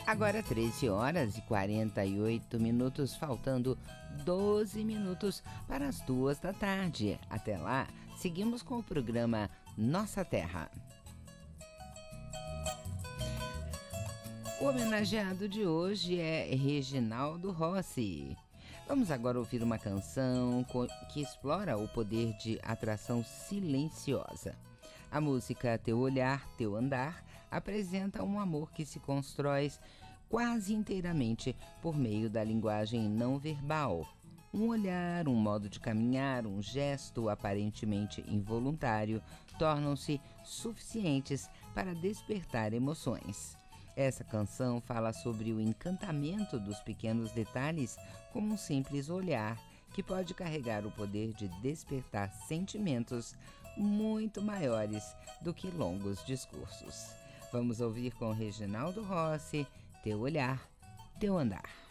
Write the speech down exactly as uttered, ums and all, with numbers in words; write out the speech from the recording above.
Agora treze horas e quarenta e oito minutos, faltando doze minutos para as duas da tarde. Até lá, seguimos com o programa Nossa Terra. O homenageado de hoje é Reginaldo Rossi. Vamos agora ouvir uma canção que explora o poder de atração silenciosa. A música Teu Olhar, Teu Andar apresenta um amor que se constrói quase inteiramente por meio da linguagem não verbal. Um olhar, um modo de caminhar, um gesto aparentemente involuntário tornam-se suficientes para despertar emoções. Essa canção fala sobre o encantamento dos pequenos detalhes, como um simples olhar que pode carregar o poder de despertar sentimentos muito maiores do que longos discursos. Vamos ouvir com Reginaldo Rossi, Teu Olhar, Teu Andar.